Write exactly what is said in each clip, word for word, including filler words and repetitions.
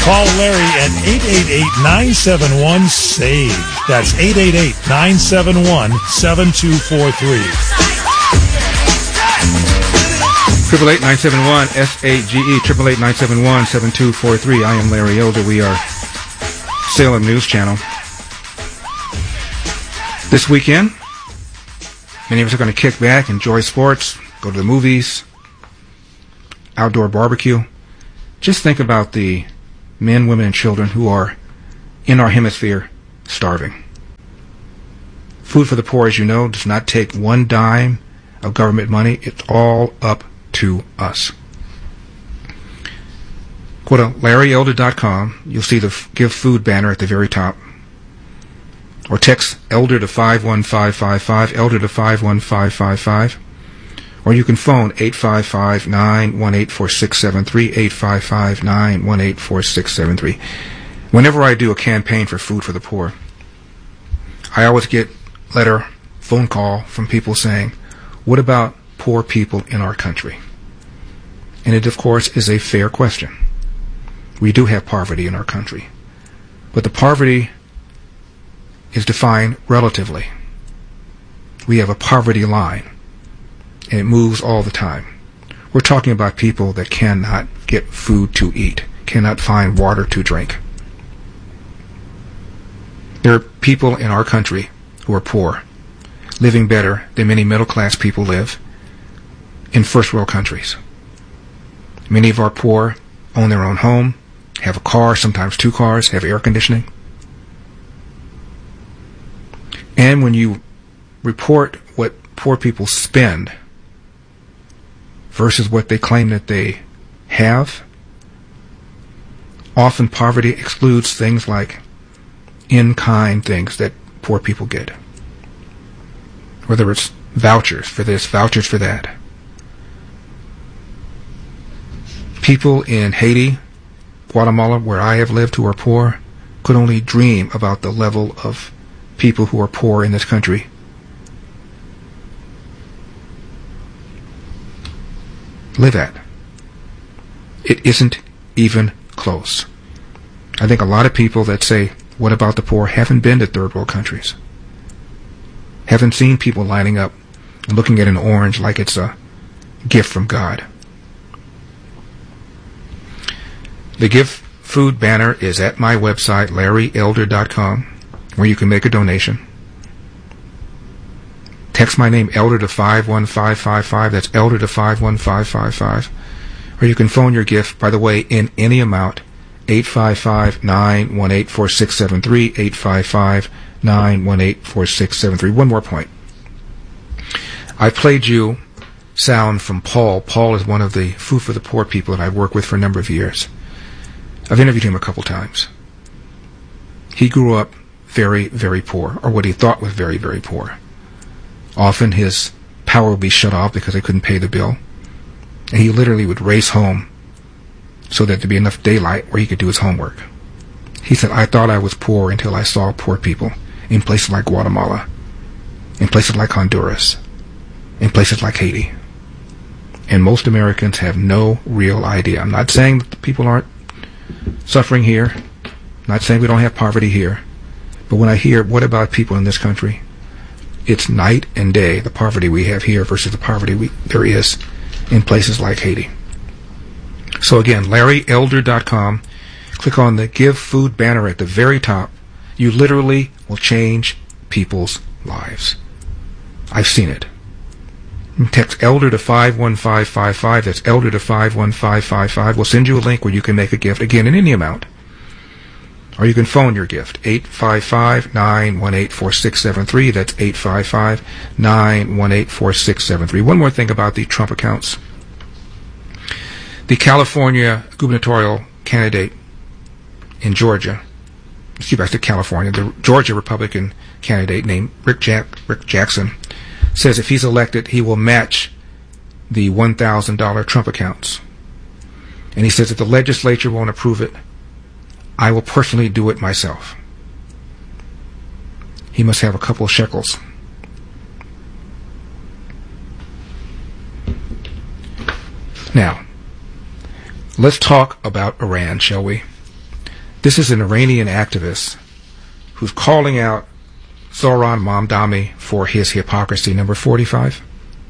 Call Larry at eight eight eight, nine seven one, S A V E. That's eight eight eight, nine seven one, seven two four three. Triple eight nine seven one S A G E. Triple eight nine seven one seven two four three. I am Larry Elder. We are Salem News Channel. This weekend, many of us are going to kick back, enjoy sports, go to the movies, outdoor barbecue. Just think about the men, women, and children who are in our hemisphere starving. Food for the Poor, as you know, does not take one dime of government money. It's all up to us. Go to Larry Elder dot com. You'll see the Give Food banner at the very top. Or text Elder to five one five five five, Elder to five one five five five. Or you can phone eight five five, nine one eight, four six seven three, eight five five, nine one eight, four six seven three. Whenever I do a campaign for Food for the Poor, I always get letter, phone call from people saying, what about poor people in our country? And it, of course, is a fair question. We do have poverty in our country. But the poverty is defined relatively. We have a poverty line, and it moves all the time. We're talking about people that cannot get food to eat, cannot find water to drink. There are people in our country who are poor, living better than many middle-class people live in first-world countries. Many of our poor own their own home, have a car, sometimes two cars, have air conditioning. And when you report what poor people spend versus what they claim that they have, often poverty excludes things like in-kind things that poor people get. Whether it's vouchers for this, vouchers for that. People in Haiti, Guatemala, where I have lived, who are poor, could only dream about the level of people who are poor in this country. Live at. It isn't even close. I think a lot of people that say, what about the poor, haven't been to third world countries. Haven't seen people lining up and looking at an orange like it's a gift from God. The Give Food banner is at my website, Larry Elder dot com, where you can make a donation. Text my name, Elder, to five one five five five. That's Elder to five one five five five. Or you can phone your gift, by the way, in any amount, eight five five, nine one eight, four six seven three, eight five five, nine one eight, four six seven three. One more point. I played you sound from Paul. Paul is one of the Food for the Poor people that I've worked with for a number of years. I've interviewed him a couple times. He grew up very, very poor, or what he thought was very, very poor. Often his power would be shut off because they couldn't pay the bill. And he literally would race home so that there'd be enough daylight where he could do his homework. He said, I thought I was poor until I saw poor people in places like Guatemala, in places like Honduras, in places like Haiti. And most Americans have no real idea. I'm not saying that the people aren't suffering here. I'm not saying we don't have poverty here. But when I hear, what about people in this country? It's night and day, the poverty we have here versus the poverty we, there is in places like Haiti. So again, Larry Elder dot com. Click on the Give Food banner at the very top. You literally will change people's lives. I've seen it. Text Elder to five one five five five. That's Elder to five one five five five. We'll send you a link where you can make a gift, again, in any amount. Or you can phone your gift, eight five five, nine one eight, four six seven three. That's eight five five, nine one eight, four six seven three. One more thing about the Trump accounts. The California gubernatorial candidate in Georgia, excuse me, I said California, the Georgia Republican candidate named Rick, Jack, Rick Jackson, says if he's elected, he will match the one thousand dollars Trump accounts. And he says if the legislature won't approve it, I will personally do it myself. He must have a couple of shekels. Now, let's talk about Iran, shall we? This is an Iranian activist who's calling out Zohran Mamdani for his hypocrisy. Number forty-five.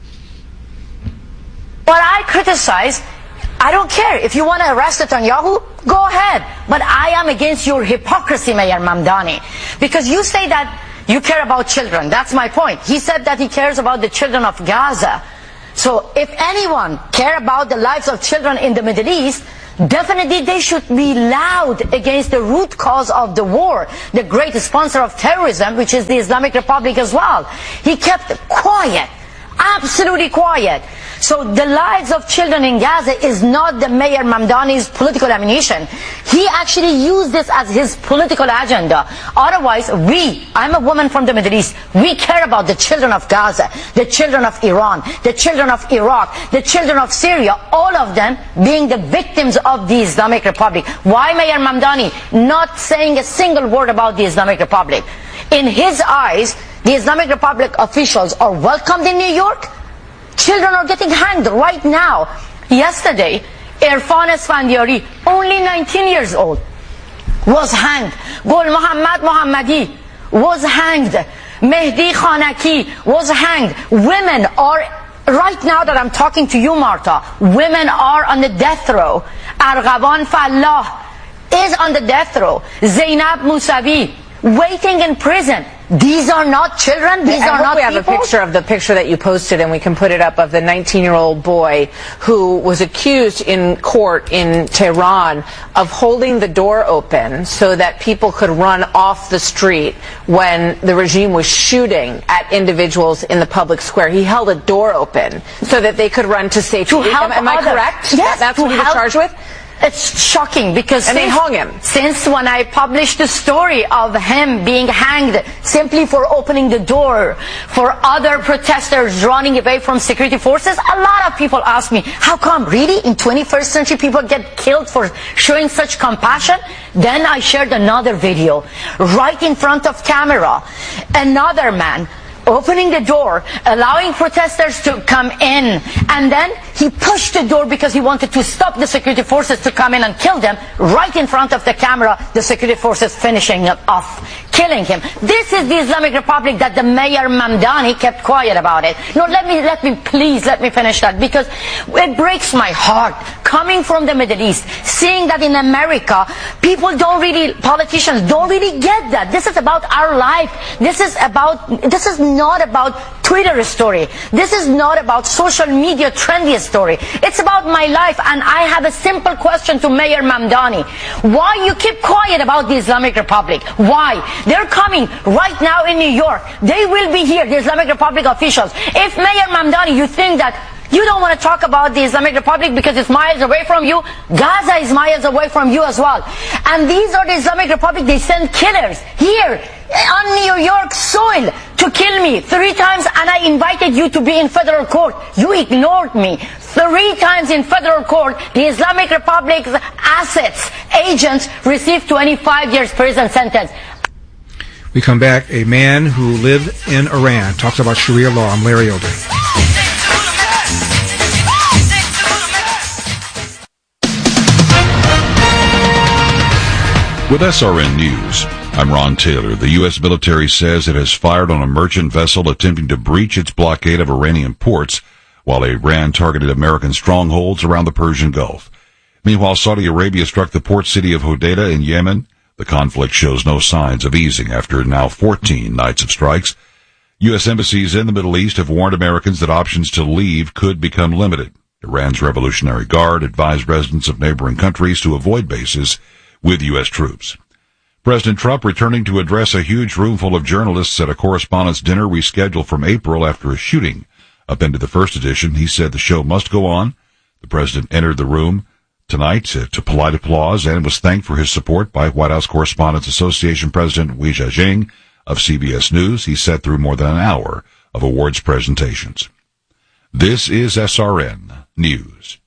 What I criticize, I don't care. If you want to arrest Netanyahu, go ahead. But I am against your hypocrisy, Mayor Mamdani. Because you say that you care about children. That's my point. He said that he cares about the children of Gaza. So if anyone care about the lives of children in the Middle East, definitely they should be loud against the root cause of the war, the great sponsor of terrorism, which is the Islamic Republic as well. He kept quiet, absolutely quiet. So the lives of children in Gaza is not the Mayor Mamdani's political ammunition. He actually used this as his political agenda. Otherwise, we, I'm a woman from the Middle East, we care about the children of Gaza, the children of Iran, the children of Iraq, the children of Syria, all of them being the victims of the Islamic Republic. Why Mayor Mamdani not saying a single word about the Islamic Republic? In his eyes, the Islamic Republic officials are welcomed in New York. Children are getting hanged right now. Yesterday, Irfan Esfandiari, only nineteen years old, was hanged. Gul Muhammad Mohammadi was hanged. Mehdi Khanaki was hanged. Women are, right now that I'm talking to you, Martha, women are on the death row. Arghaban Fallah is on the death row. Zainab Musavi, waiting in prison. These are not children. These I are hope not we have people. a picture of the picture that you posted, and we can put it up, of the nineteen-year-old boy who was accused in court in Tehran of holding the door open so that people could run off the street when the regime was shooting at individuals in the public square. He held a door open so that they could run to safety. To help am, am I others. correct? Yes. That's what he was help. charged with? It's shocking because and since, they hung him. Since when I published the story of him being hanged simply for opening the door for other protesters running away from security forces, a lot of people ask me, how come really in twenty-first century people get killed for showing such compassion? Then I shared another video right in front of camera. Another man opening the door, allowing protesters to come in, and then he pushed the door because he wanted to stop the security forces to come in and kill them. Right in front of the camera, the security forces finishing him off, killing him. This is the Islamic Republic that the Mayor Mamdani kept quiet about it. No, let me, let me, please, let me finish that, because it breaks my heart, coming from the Middle East, seeing that in America, people don't really, politicians don't really get that. This is about our life. This is about, this is not about Twitter story. This is not about social media trendy story. It's about my life, and I have a simple question to Mayor Mamdani. Why you keep quiet about the Islamic Republic? Why? They're coming right now in New York. They will be here, the Islamic Republic officials. If Mayor Mamdani, you think that you don't want to talk about the Islamic Republic because it's miles away from you, Gaza is miles away from you as well. And these are the Islamic Republic, they send killers here on New York soil to kill me three times, and I invited you to be in federal court. You ignored me. Three times in federal court, the Islamic Republic's assets, agents, received twenty-five years prison sentence. We come back. A man who lived in Iran talks about Sharia law. I'm Larry Elder. With S R N News, I'm Ron Taylor. The U S military says it has fired on a merchant vessel attempting to breach its blockade of Iranian ports, while Iran targeted American strongholds around the Persian Gulf. Meanwhile, Saudi Arabia struck the port city of Hodeidah in Yemen. The conflict shows no signs of easing after now fourteen nights of strikes. U S embassies in the Middle East have warned Americans that options to leave could become limited. Iran's Revolutionary Guard advised residents of neighboring countries to avoid bases with U S troops. President Trump returning to address a huge room full of journalists at a correspondents' dinner rescheduled from April after a shooting. Upended the first edition, he said the show must go on. The president entered the room tonight to, to polite applause and was thanked for his support by White House Correspondents Association President Wei Jiajing of C B S News. He sat through more than an hour of awards presentations. This is S R N News.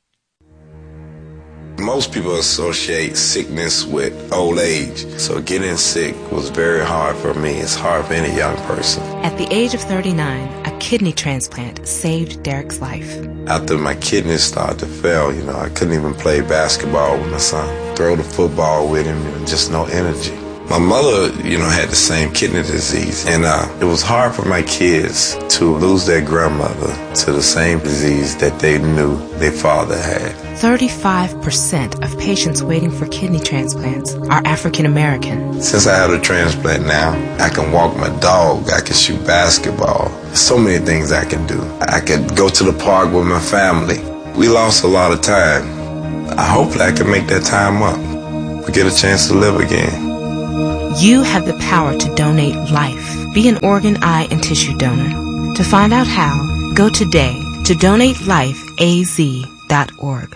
Most people associate sickness with old age, so getting sick was very hard for me. It's hard for any young person. At the age of thirty-nine, a kidney transplant saved Derek's life. After my kidneys started to fail, you know, I couldn't even play basketball with my son. throw the football with him, and just no energy. My mother, you know, had the same kidney disease, and uh, it was hard for my kids to lose their grandmother to the same disease that they knew their father had. thirty-five percent of patients waiting for kidney transplants are African American. Since I have a transplant now, I can walk my dog, I can shoot basketball. There's so many things I can do. I could go to the park with my family. We lost a lot of time. I hope I can make that time up. We get a chance to live again. You have the power to donate life. Be an organ, eye, and tissue donor. To find out how, go today to donate life a z dot org.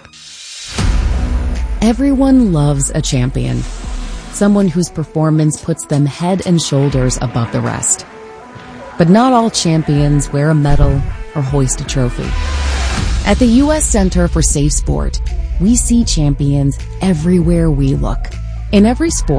Everyone loves a champion. Someone whose performance puts them head and shoulders above the rest. But not all champions wear a medal or hoist a trophy. At the U S Center for Safe Sport, we see champions everywhere we look. In every sport,